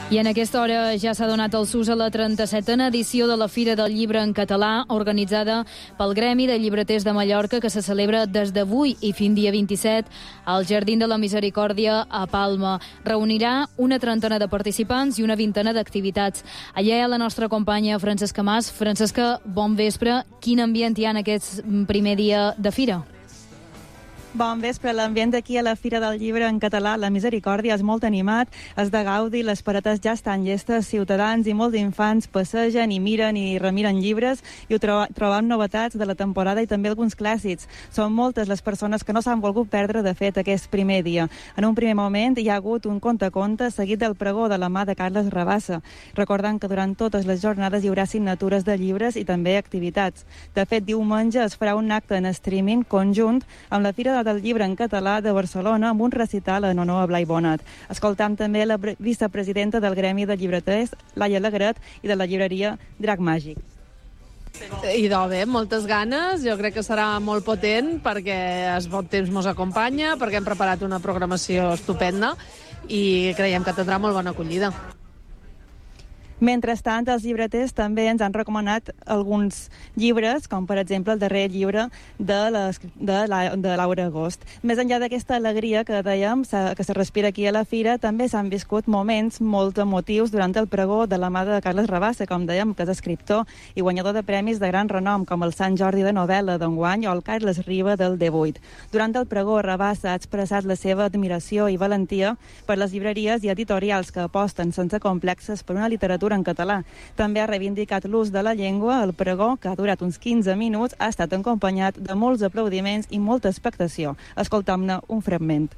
I en aquesta hora ja s'ha donat el sus a la 37a edició de la Fira del Llibre en Català, organitzada pel Gremi de Llibreters de Mallorca, que se celebra des d'avui i fins dia 27 al Jardín de la Misericòrdia a Palma. Reunirà una trentena de participants i una vintena d'activitats. Allà hi ha la nostra companya Francesca Mas. Francesca, bon vespre. Quin ambient hi ha en aquest primer dia de fira? Bon vespre. L'ambient aquí a la Fira del Llibre en Català, la Misericòrdia, és molt animat, és de gaudi, les parates ja estan llestes, ciutadans i molts infants passegen i miren i remiren llibres i ho trobem novetats de la temporada i també alguns clàssics. Són moltes les persones que no s'han volgut perdre, de fet, aquest primer dia. En un primer moment hi ha hagut un conte seguit del pregó de la mà de Carles Rabassa, recordant que durant totes les jornades hi haurà signatures de llibres i també activitats. De fet, diumenge es farà un acte en streaming conjunt amb la Fira del Llibre en Català de Barcelona amb un recital en honor a Blai Bonat. Escoltam també la vicepresidenta del Gremi de Llibreters, Laia Alegret, i de la llibreria Drac Màgic. Idò, bé, moltes ganes, jo crec que serà molt potent perquè el bon temps mos acompanya, perquè hem preparat una programació estupenda i creiem que tindrà molt bona acollida. Mentrestant, els llibreters també ens han recomanat alguns llibres, com per exemple el darrer llibre de Laura Agost. Més enllà d'aquesta alegria que dèiem, que se respira aquí a la Fira, també s'han viscut moments molt emotius durant el pregó de la mà de Carles Rabassa, com dèiem, que és escriptor i guanyador de premis de gran renom, com el Sant Jordi de novel·la d'enguany o el Carles Riba del D8. Durant el pregó, Rabassa ha expressat la seva admiració i valentia per les llibreries i editorials que aposten sense complexes per una literatura en català. També ha reivindicat l'ús de la llengua. El pregó, que ha durat uns 15 minuts, ha estat acompanyat de molts aplaudiments i molta expectació. Escoltam-ne un fragment.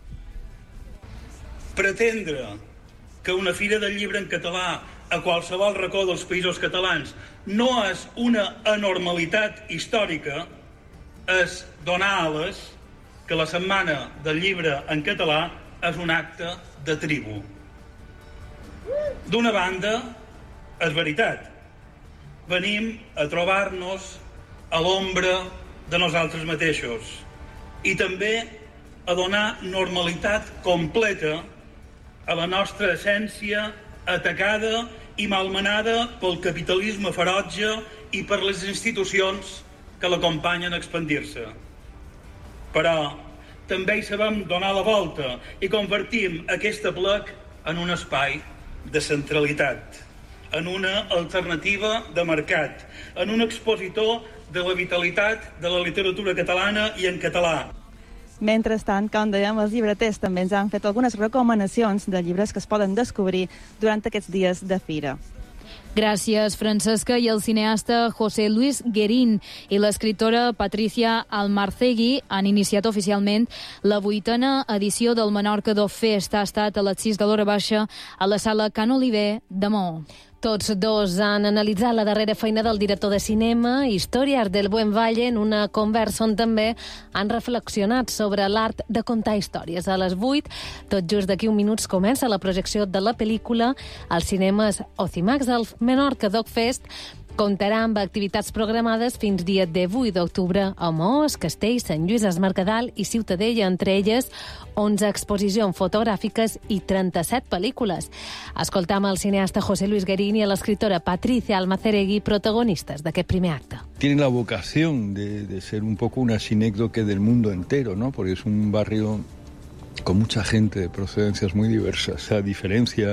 Pretendre que una fira del llibre en català a qualsevol racó dels països catalans no és una anormalitat històrica és donar ales que la setmana del llibre en català és un acte de tribu. D'una banda, és veritat, venim a trobar-nos a l'ombra de nosaltres mateixos i també a donar normalitat completa a la nostra essència atacada i malmenada pel capitalisme ferotge i per les institucions que l'acompanyen a expandir-se. Però també hi sabem donar la volta i convertim aquest aplec en un espai de centralitat, en una alternativa de mercat, en un expositor de la vitalitat de la literatura catalana i en català. Mentrestant, com dèiem, els llibreters també ens han fet algunes recomanacions de llibres que es poden descobrir durant aquests dies de fira. Gràcies, Francesca. I el cineasta José Luis Guerín i l'escriptora Patricia Almarcegui han iniciat oficialment la 8a edició del Menorca Dog Fest. Ha estat a les 6 de l'hora baixa a la sala Can Oliver de Maó. Tots dos han analitzat la darrera feina del director de cinema, Històries del Buen Valle, en una conversa on també han reflexionat sobre l'art de contar històries. A les 8, tot just d'aquí uns minuts, comença la projecció de la pel·lícula als cinemes Ocimax. El Menorca Dog Fest comptarà amb activitats programades fins dia 18 d'octubre a Maó, Castell, Sant Lluís, Es Mercadal i Ciutadella, entre elles 11 exposicions fotogràfiques i 37 pel·lícules. Escoltam el cineasta José Luis Guerín y a l'escriptora Patricia Almarcegui, protagonistas d'aquest primer acte. Tiene la vocación de ser un poco una sinécdoque del mundo entero, ¿no? Porque es un barrio con mucha gente de procedencias muy diversas. A diferencia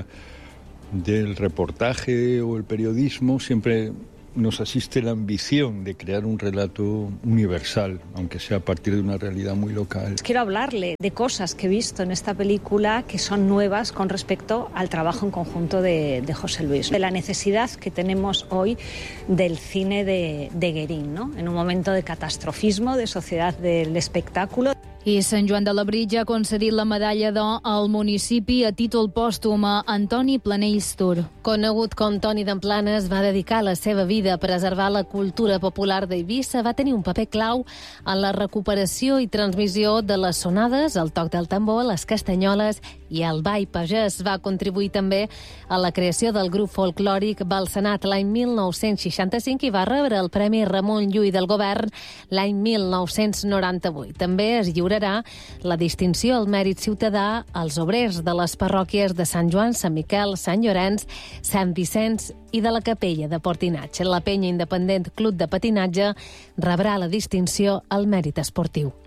del reportaje o el periodismo, siempre nos asiste la ambición de crear un relato universal, aunque sea a partir de una realidad muy local. Quiero hablarle de cosas que he visto en esta película que son nuevas con respecto al trabajo en conjunto de José Luis, de la necesidad que tenemos hoy del cine de Guerín, ¿no? En un momento de catastrofismo, de sociedad del espectáculo. I Sant Joan de Labritja ha concedit la medalla d'or al municipi a títol pòstum a Antoni Planells Tur. Conegut com Toni d'Emplanes, va dedicar la seva vida a preservar la cultura popular d'Eivissa. Va tenir un paper clau en la recuperació i transmissió de les sonades, el toc del tambor, les castanyoles i el ball pagès. Va contribuir també a la creació del grup folclòric Balsenat l'any 1965 i va rebre el Premi Ramon Llull del Govern l'any 1998. També es lliurarà la distinció al mèrit ciutadà als obrers de les parròquies de Sant Joan, Sant Miquel, Sant Llorenç, Sant Vicenç i de la Capella de Portinatge. La penya independent Club de Patinatge rebrà la distinció al mèrit esportiu.